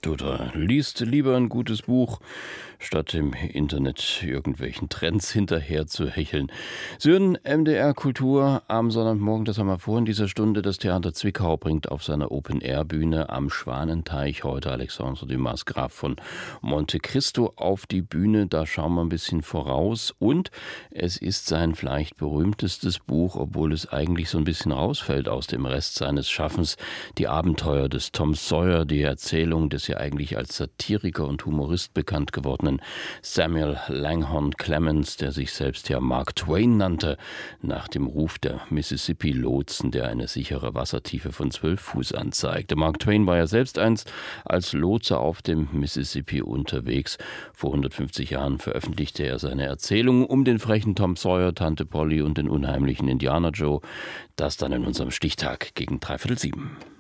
schreibt oder liest lieber ein gutes Buch, statt im Internet irgendwelchen Trends hinterher zu hecheln. Sie hören MDR Kultur am Sonntagmorgen, das haben wir vor in dieser Stunde. Das Theater Zwickau bringt auf seiner Open-Air-Bühne am Schwanenteich heute Alexandre Dumas Graf von Monte Cristo auf die Bühne. Da schauen wir ein bisschen voraus und es ist sein vielleicht berühmtestes Buch, obwohl es eigentlich so ein bisschen rausfällt aus dem Rest seines Schaffens. Die Abenteuer des Tom Sawyer, die Erzählung des ja eigentlich als Satiriker und Humorist bekannt gewordenen Samuel Langhorne Clemens, der sich selbst ja Mark Twain nannte, nach dem Ruf der Mississippi-Lotsen, der eine sichere Wassertiefe von 12 Fuß anzeigte. Mark Twain war ja selbst einst als Lotse auf dem Mississippi unterwegs. Vor 150 Jahren veröffentlichte er seine Erzählung um den frechen Tom Sawyer, Tante Polly und den unheimlichen Indianer Joe. Das dann in unserem Stichtag gegen 6:45.